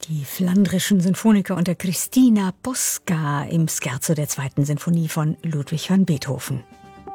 Die flandrischen Sinfoniker unter Christina Posca im Scherzo der 2. Sinfonie von Ludwig van Beethoven.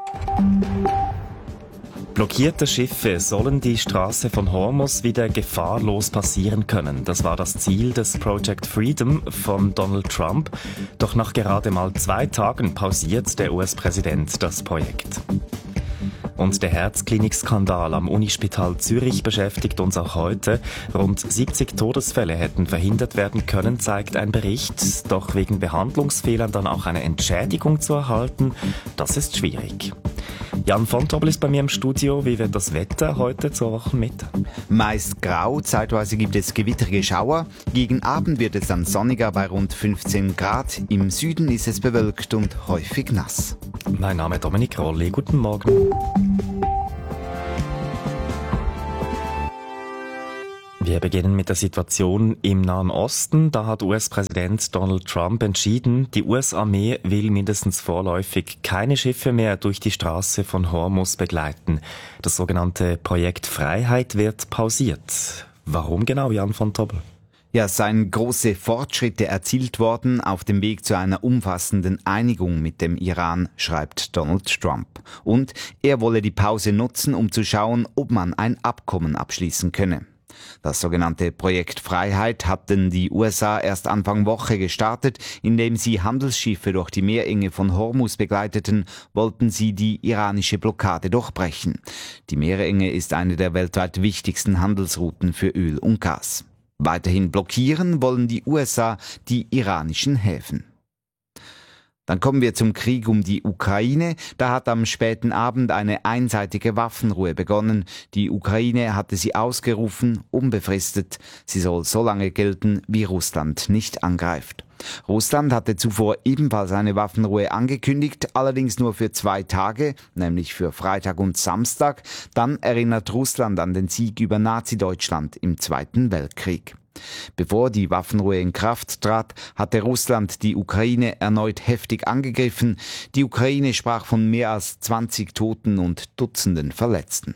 Blockierte Schiffe sollen die Straße von Hormuz wieder gefahrlos passieren können. Das war das Ziel des Project Freedom von Donald Trump. Doch nach gerade mal 2 Tagen pausiert der US-Präsident das Projekt. Und der Herzklinikskandal am Unispital Zürich beschäftigt uns auch heute. Rund 70 Todesfälle hätten verhindert werden können, zeigt ein Bericht. Doch wegen Behandlungsfehlern dann auch eine Entschädigung zu erhalten, das ist schwierig. Jan von Tobel ist bei mir im Studio. Wie wird das Wetter heute zur Wochenmitte? Meist grau, zeitweise gibt es gewitterige Schauer. Gegen Abend wird es dann sonniger bei rund 15 Grad. Im Süden ist es bewölkt und häufig nass. Mein Name ist Dominik Rolli. Guten Morgen. Wir beginnen mit der Situation im Nahen Osten. Da hat US-Präsident Donald Trump entschieden, die US-Armee will mindestens vorläufig keine Schiffe mehr durch die Straße von Hormuz begleiten. Das sogenannte Projekt Freiheit wird pausiert. Warum genau, Jan von Tobel? Ja, es seien große Fortschritte erzielt worden auf dem Weg zu einer umfassenden Einigung mit dem Iran, schreibt Donald Trump. Und er wolle die Pause nutzen, um zu schauen, ob man ein Abkommen abschließen könne. Das sogenannte Projekt Freiheit hatten die USA erst Anfang Woche gestartet. Indem sie Handelsschiffe durch die Meerenge von Hormuz begleiteten, wollten sie die iranische Blockade durchbrechen. Die Meerenge ist eine der weltweit wichtigsten Handelsrouten für Öl und Gas. Weiterhin blockieren wollen die USA die iranischen Häfen. Dann kommen wir zum Krieg um die Ukraine. Da hat am späten Abend eine einseitige Waffenruhe begonnen. Die Ukraine hatte sie ausgerufen, unbefristet. Sie soll so lange gelten, wie Russland nicht angreift. Russland hatte zuvor ebenfalls eine Waffenruhe angekündigt, allerdings nur für 2 Tage, nämlich für Freitag und Samstag. Dann erinnert Russland an den Sieg über Nazi-Deutschland im Zweiten Weltkrieg. Bevor die Waffenruhe in Kraft trat, hatte Russland die Ukraine erneut heftig angegriffen. Die Ukraine sprach von mehr als 20 Toten und Dutzenden Verletzten.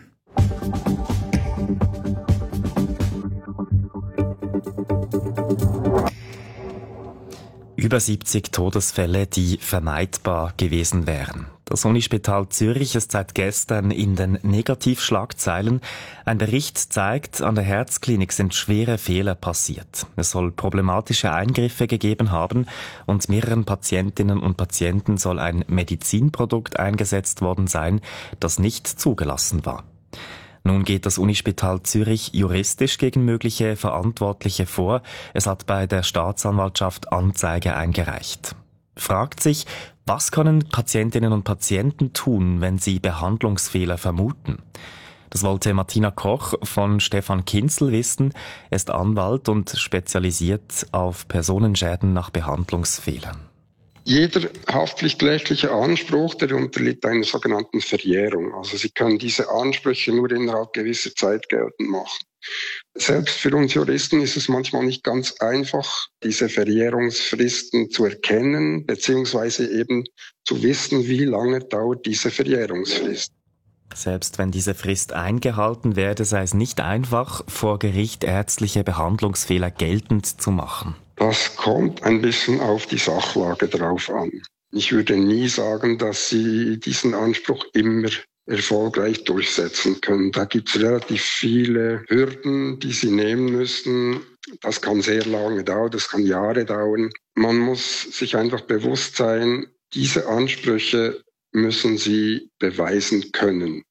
Über 70 Todesfälle, die vermeidbar gewesen wären. Das Unispital Zürich ist seit gestern in den Negativschlagzeilen. Ein Bericht zeigt, an der Herzklinik sind schwere Fehler passiert. Es soll problematische Eingriffe gegeben haben und mehreren Patientinnen und Patienten soll ein Medizinprodukt eingesetzt worden sein, das nicht zugelassen war. Nun geht das Unispital Zürich juristisch gegen mögliche Verantwortliche vor. Es hat bei der Staatsanwaltschaft Anzeige eingereicht. Fragt sich, was können Patientinnen und Patienten tun, wenn sie Behandlungsfehler vermuten? Das wollte Martina Koch von Stefan Kinzel wissen. Er ist Anwalt und spezialisiert auf Personenschäden nach Behandlungsfehlern. Jeder haftpflichtrechtliche Anspruch, der unterliegt einer sogenannten Verjährung. Also Sie können diese Ansprüche nur innerhalb gewisser Zeit geltend machen. Selbst für uns Juristen ist es manchmal nicht ganz einfach, diese Verjährungsfristen zu erkennen, beziehungsweise eben zu wissen, wie lange dauert diese Verjährungsfrist. Selbst wenn diese Frist eingehalten werde, sei es nicht einfach, vor Gericht ärztliche Behandlungsfehler geltend zu machen. Das kommt ein bisschen auf die Sachlage drauf an. Ich würde nie sagen, dass Sie diesen Anspruch immer erfolgreich durchsetzen können. Da gibt es relativ viele Hürden, die Sie nehmen müssen. Das kann sehr lange dauern, das kann Jahre dauern. Man muss sich einfach bewusst sein, diese Ansprüche müssen Sie beweisen können.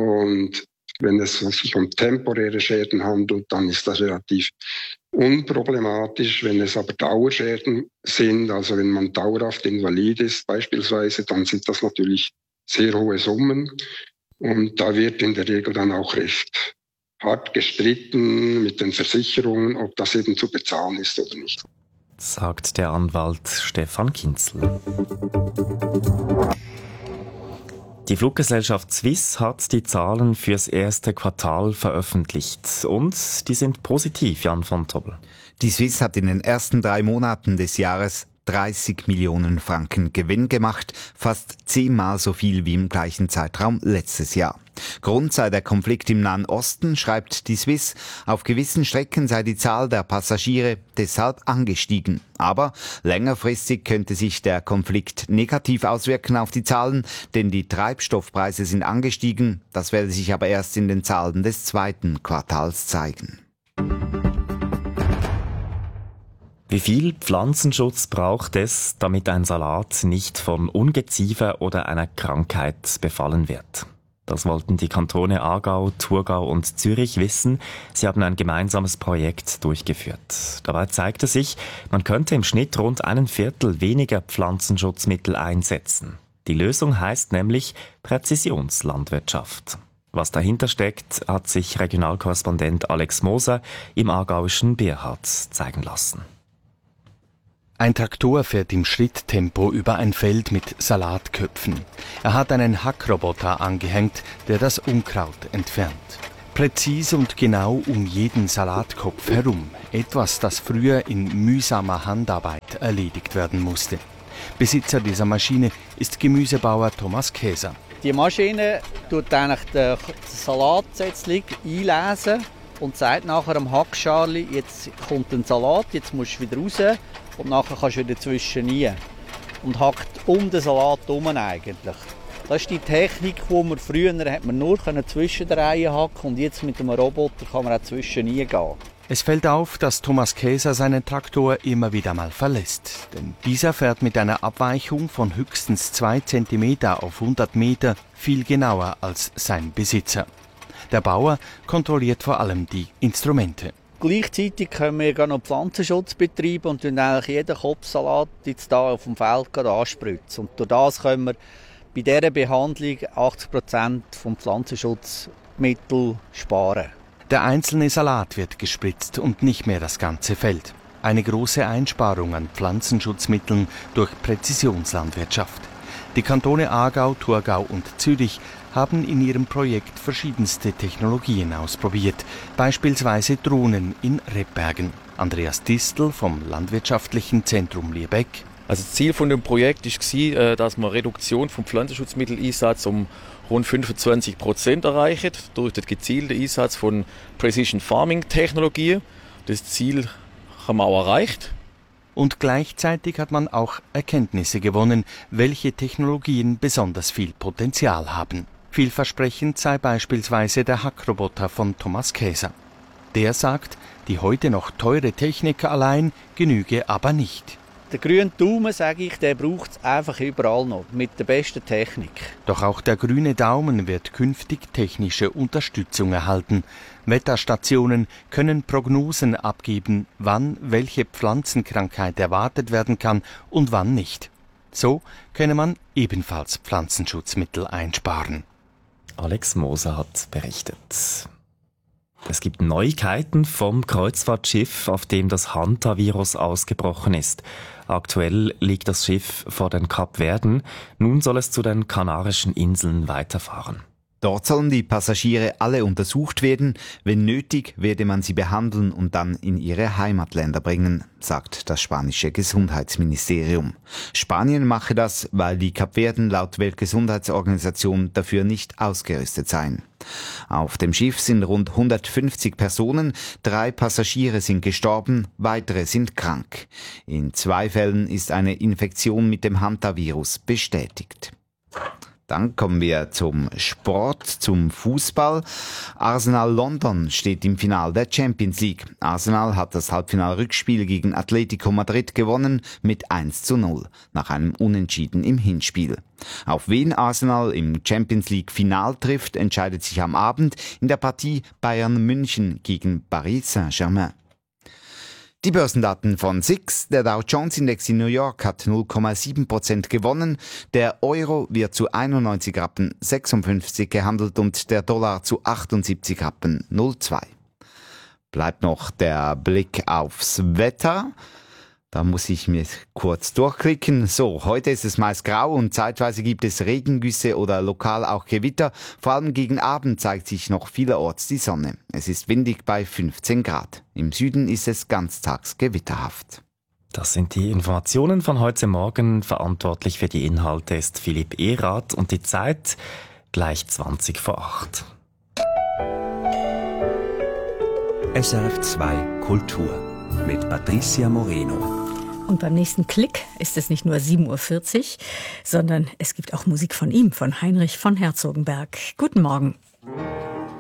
Und wenn es sich um temporäre Schäden handelt, dann ist das relativ unproblematisch. Wenn es aber Dauerschäden sind, also wenn man dauerhaft invalid ist beispielsweise, dann sind das natürlich sehr hohe Summen. Und da wird in der Regel dann auch recht hart gestritten mit den Versicherungen, ob das eben zu bezahlen ist oder nicht. Sagt der Anwalt Stefan Kinzel. Die Fluggesellschaft Swiss hat die Zahlen fürs erste Quartal veröffentlicht und die sind positiv, Jan von Tobel. Die Swiss hat in den ersten 3 Monaten des Jahres 30 Millionen Franken Gewinn gemacht, fast 10-mal so viel wie im gleichen Zeitraum letztes Jahr. Grund sei der Konflikt im Nahen Osten, schreibt die Swiss. Auf gewissen Strecken sei die Zahl der Passagiere deshalb angestiegen. Aber längerfristig könnte sich der Konflikt negativ auswirken auf die Zahlen, denn die Treibstoffpreise sind angestiegen. Das werde sich aber erst in den Zahlen des zweiten Quartals zeigen. Wie viel Pflanzenschutz braucht es, damit ein Salat nicht von Ungeziefer oder einer Krankheit befallen wird? Das wollten die Kantone Aargau, Thurgau und Zürich wissen. Sie haben ein gemeinsames Projekt durchgeführt. Dabei zeigte sich, man könnte im Schnitt rund 1/4 weniger Pflanzenschutzmittel einsetzen. Die Lösung heißt nämlich Präzisionslandwirtschaft. Was dahinter steckt, hat sich Regionalkorrespondent Alex Moser im aargauischen Bierhardt zeigen lassen. Ein Traktor fährt im Schritttempo über ein Feld mit Salatköpfen. Er hat einen Hackroboter angehängt, der das Unkraut entfernt. Präzise und genau um jeden Salatkopf herum. Etwas, das früher in mühsamer Handarbeit erledigt werden musste. Besitzer dieser Maschine ist Gemüsebauer Thomas Käser. Die Maschine tut eigentlich den Salatsätzling einlesen und sagt nachher am Hackscharli, jetzt kommt ein Salat, jetzt musst du wieder raus. Und nachher kannst du wieder zwischen rein. Und hackt um den Salat herum eigentlich. Das ist die Technik, die man früher hat man nur zwischen den Reihen hacken und jetzt mit einem Roboter kann man auch zwischen reingehen. Es fällt auf, dass Thomas Käser seinen Traktor immer wieder mal verlässt. Denn dieser fährt mit einer Abweichung von höchstens 2 cm auf 100 Meter viel genauer als sein Besitzer. Der Bauer kontrolliert vor allem die Instrumente. Gleichzeitig können wir noch Pflanzenschutz betreiben und eigentlich jeden Kopfsalat jetzt hier auf dem Feld anspritzen. Und durch das können wir bei dieser Behandlung 80% vom Pflanzenschutzmittel sparen. Der einzelne Salat wird gespritzt und nicht mehr das ganze Feld. Eine große Einsparung an Pflanzenschutzmitteln durch Präzisionslandwirtschaft. Die Kantone Aargau, Thurgau und Zürich haben in ihrem Projekt verschiedenste Technologien ausprobiert, beispielsweise Drohnen in Rebbergen. Andreas Distel vom Landwirtschaftlichen Zentrum Liebeck. Also das Ziel von dem Projekt war, dass man Reduktion vom Pflanzenschutzmitteleinsatz um rund 25% erreicht, durch den gezielten Einsatz von Precision Farming Technologien. Das Ziel haben wir auch erreicht. Und gleichzeitig hat man auch Erkenntnisse gewonnen, welche Technologien besonders viel Potenzial haben. Vielversprechend sei beispielsweise der Hackroboter von Thomas Käser. Der sagt, die heute noch teure Technik allein genüge aber nicht. Der grüne Daumen, sage ich, der braucht es einfach überall noch, mit der besten Technik. Doch auch der grüne Daumen wird künftig technische Unterstützung erhalten. Wetterstationen können Prognosen abgeben, wann welche Pflanzenkrankheit erwartet werden kann und wann nicht. So könne man ebenfalls Pflanzenschutzmittel einsparen. Alex Moser hat berichtet. Es gibt Neuigkeiten vom Kreuzfahrtschiff, auf dem das Hantavirus ausgebrochen ist. Aktuell liegt das Schiff vor den Kapverden. Nun soll es zu den Kanarischen Inseln weiterfahren. Dort sollen die Passagiere alle untersucht werden. Wenn nötig, werde man sie behandeln und dann in ihre Heimatländer bringen, sagt das spanische Gesundheitsministerium. Spanien mache das, weil die Kapverden laut Weltgesundheitsorganisation dafür nicht ausgerüstet seien. Auf dem Schiff sind rund 150 Personen, 3 Passagiere sind gestorben, weitere sind krank. In 2 Fällen ist eine Infektion mit dem Hantavirus bestätigt. Dann kommen wir zum Sport, zum Fußball. Arsenal London steht im Finale der Champions League. Arsenal hat das Halbfinalrückspiel gegen Atletico Madrid gewonnen mit 1:0 nach einem Unentschieden im Hinspiel. Auf wen Arsenal im Champions League Final trifft, entscheidet sich am Abend in der Partie Bayern München gegen Paris Saint-Germain. Die Börsendaten von SIX. Der Dow Jones Index in New York hat 0,7% gewonnen. Der Euro wird zu 91,56 Rappen gehandelt und der Dollar zu 78,02 Rappen. Bleibt noch der Blick aufs Wetter. Da muss ich mir kurz durchklicken. So, heute ist es meist grau und zeitweise gibt es Regengüsse oder lokal auch Gewitter. Vor allem gegen Abend zeigt sich noch vielerorts die Sonne. Es ist windig bei 15 Grad. Im Süden ist es ganztags gewitterhaft. Das sind die Informationen von heute Morgen. Verantwortlich für die Inhalte ist Philipp Erath und die Zeit gleich 20 vor 8. SRF 2 Kultur mit Patricia Moreno. Und beim nächsten Klick ist es nicht nur 7.40 Uhr, sondern es gibt auch Musik von ihm, von Heinrich von Herzogenberg. Guten Morgen.